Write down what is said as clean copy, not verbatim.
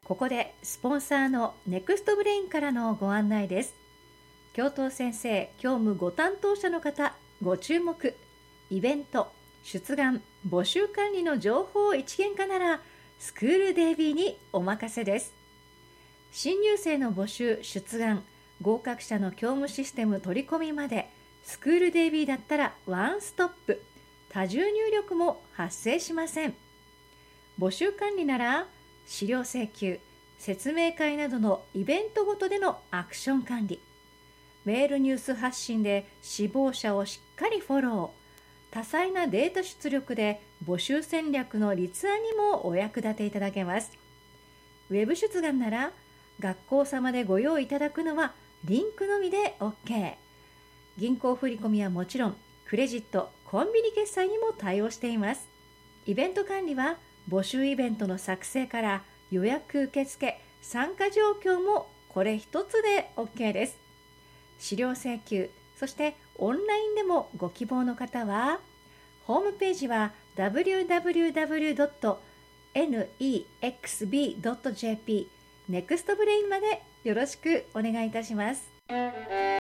ここでスポンサーのネクストブレインからのご案内です。教頭先生、教務ご担当者の方、ご注目。イベント、出願、募集管理の情報一元化ならスクールデイビーにお任せです。新入生の募集、出願、合格者の教務システム取り込みまでスクールデイビーだったらワンストップ、多重入力も発生しません。募集管理なら資料請求、説明会などのイベントごとでのアクション管理、メールニュース発信で志望者をしっかりフォロー、多彩なデータ出力で募集戦略の立案にもお役立ていただけます。ウェブ出願なら学校様でご用意いただくのはリンクのみで OK。 銀行振込はもちろんクレジット、コンビニ決済にも対応しています。イベント管理は募集イベントの作成から予約受付、参加状況もこれ一つで OK です。資料請求、そしてオンラインでもご希望の方はホームページは www.nexb.jp ネクストブレインまでよろしくお願いいたします。